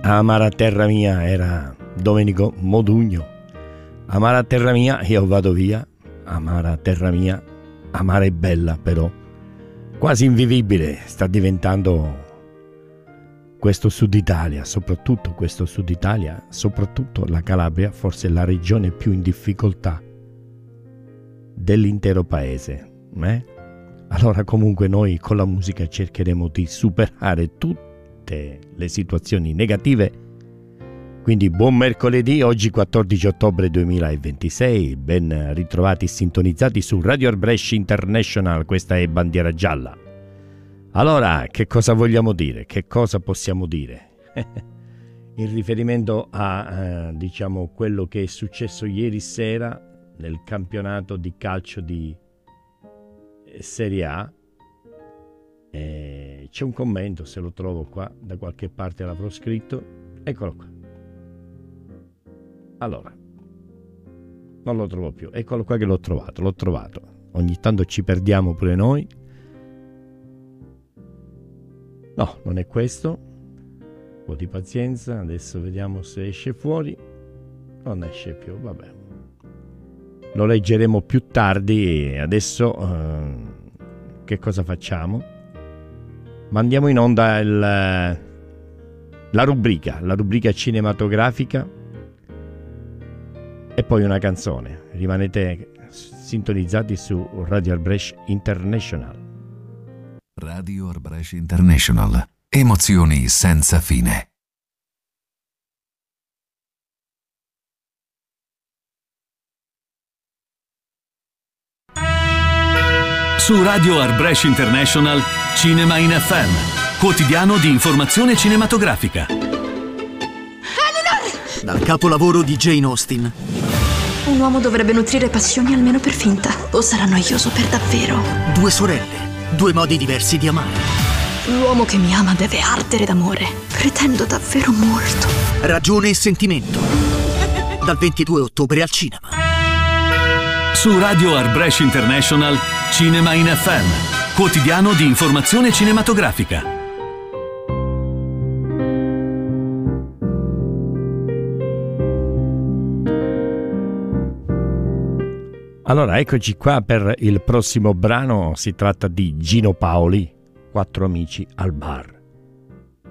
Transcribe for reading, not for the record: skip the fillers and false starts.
Amara terra mia era Domenico Modugno. Amara terra mia, io vado via. Amara terra mia, amara è bella però quasi invivibile sta diventando questo Sud Italia, soprattutto questo Sud Italia, soprattutto la Calabria, forse la regione più in difficoltà dell'intero paese. Allora comunque noi con la musica cercheremo di superare tutte le situazioni negative. Quindi buon mercoledì, oggi 14 ottobre 2026, ben ritrovati e sintonizzati su Radio Art Brescia International, questa è Bandiera Gialla. Allora, che cosa vogliamo dire? Che cosa possiamo dire? In riferimento a, diciamo, quello che è successo ieri sera nel campionato di calcio di Serie A, c'è un commento, se lo trovo qua, da qualche parte l'avrò scritto, eccolo qua. Allora, non lo trovo più, eccolo qua che l'ho trovato. Ogni tanto ci perdiamo pure noi. No, non è questo. Un po' di pazienza, adesso vediamo se esce fuori. Non esce più, vabbè. Lo leggeremo più tardi e adesso che cosa facciamo? Mandiamo in onda la rubrica cinematografica e poi una canzone. Rimanete sintonizzati su Radio Art Brescia International. Radio Art Brescia International. Emozioni senza fine. Su Radio Art Brescia International, Cinema in FM, quotidiano di informazione cinematografica. Dal capolavoro di Jane Austen. Un uomo dovrebbe nutrire passioni almeno per finta, o sarà noioso per davvero. Due sorelle, due modi diversi di amare. L'uomo che mi ama deve ardere d'amore. Pretendo davvero molto. Ragione e sentimento. Dal 22 ottobre al cinema. Su Radio Art Brescia International, Cinema in FM, quotidiano di informazione cinematografica. Allora, eccoci qua per il prossimo brano. Si tratta di Gino Paoli, Quattro amici al bar.